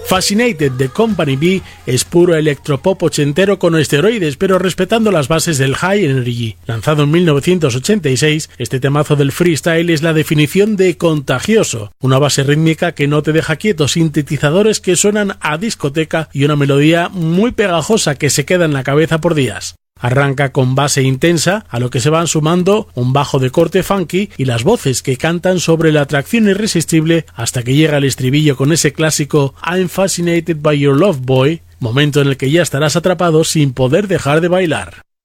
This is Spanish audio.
Fascinated de Company B es puro electropop ochentero con esteroides, pero respetando las bases del High Energy. Lanzado en 1986, este temazo del freestyle es la definición de contagioso. Una base rítmica que no te deja quieto, sintetizadores que suenan a discoteca y una melodía muy pegajosa que se queda en la cabeza por días. Arranca con base intensa, a lo que se van sumando un bajo de corte funky y las voces que cantan sobre la atracción irresistible hasta que llega el estribillo con ese clásico I'm fascinated by your love boy, momento en el que ya estarás atrapado sin poder dejar de bailar.